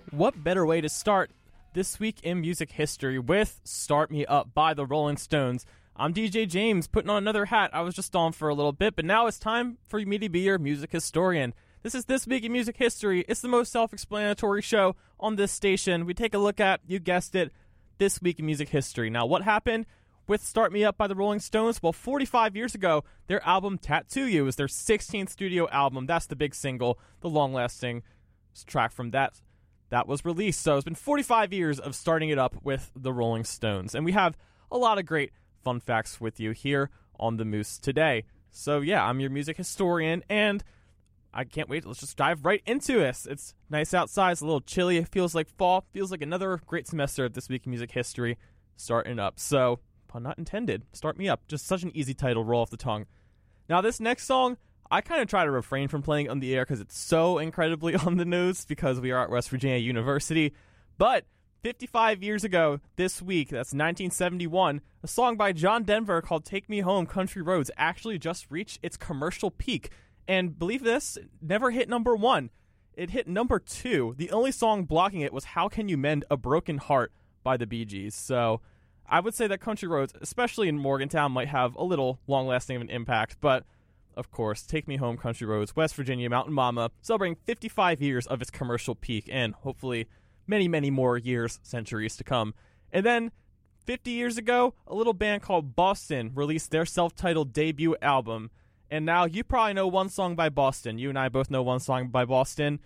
What better way to start this week in music history with Start Me Up by the Rolling Stones? I'm DJ James, putting on another hat. I was just on for a little bit, but now it's time for me to be your music historian. This is This Week in Music History. It's the most self-explanatory show on this station. We take a look at, you guessed it, This Week in Music History. Now, what happened with Start Me Up by the Rolling Stones? Well, 45 years ago, their album Tattoo You was their 16th studio album. That's the big single, the long-lasting track from that was released. So it's been 45 years of starting it up with the Rolling Stones. And we have a lot of great fun facts with you here on The Moose today. So yeah, I'm your music historian, and I can't wait. Let's just dive right into this. It's nice outside. It's a little chilly. It feels like fall. Feels like another great semester of This Week in Music History starting up. So, pun not intended, Start Me Up. Just such an easy title, roll off the tongue. Now, this next song, I kind of try to refrain from playing on the air because it's so incredibly on the nose because we are at West Virginia University. But 55 years ago this week, that's 1971, a song by John Denver called Take Me Home, Country Roads actually just reached its commercial peak. And believe this, never hit number one. It hit number two. The only song blocking it was How Can You Mend a Broken Heart by the Bee Gees. So I would say that Country Roads, especially in Morgantown, might have a little long-lasting of an impact. But of course, Take Me Home, Country Roads, West Virginia, Mountain Mama, celebrating 55 years of its commercial peak and hopefully many, many more years, centuries to come. And then 50 years ago, a little band called Boston released their self-titled debut album. And now you probably know one song by Boston. You and I both know one song by Boston.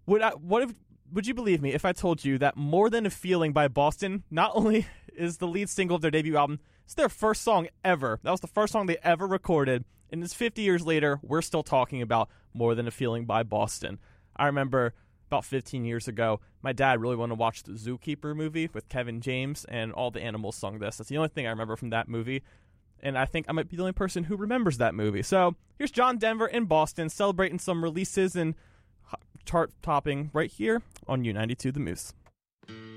Would you believe me if I told you that More Than a Feeling by Boston not only is the lead single of their debut album, it's their first song ever. That was the first song they ever recorded. And it's 50 years later, we're still talking about More Than a Feeling by Boston. I remember about 15 years ago, my dad really wanted to watch the Zookeeper movie with Kevin James, and all the animals sung this. That's the only thing I remember from that movie. And I think I might be the only person who remembers that movie. So here's John Denver in Boston celebrating some releases and chart topping right here on U92 The Moose.